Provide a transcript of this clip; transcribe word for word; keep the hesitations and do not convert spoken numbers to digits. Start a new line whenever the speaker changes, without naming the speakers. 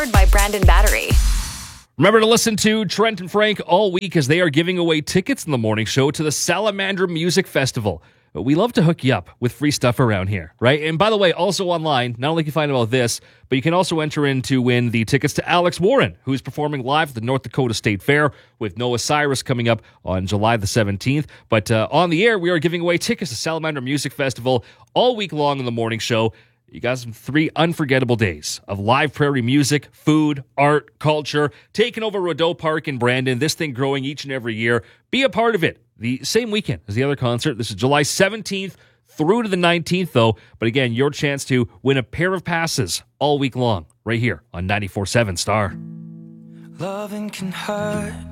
By Brandon Battery.
Remember to listen to Trent and Frank all week as they are giving away tickets in the morning show to the Salamander Music Festival. We love to hook you up with free stuff around here, right? And by the way, also online, not only can you find out about this, but you can also enter in to win the tickets to Alex Warren, who's performing live at the North Dakota State Fair with Noah Cyrus coming up on July the seventeenth. But uh, on the air, we are giving away tickets to Salamander Music Festival all week long in the morning show. You got some three unforgettable days of live prairie music, food, art, culture, taking over Rideau Park in Brandon, this thing growing each and every year. Be a part of it. The same weekend as the other concert. This is July seventeenth through to the nineteenth, though. But again, your chance to win a pair of passes all week long right here on ninety-four point seven Star.
Loving can hurt.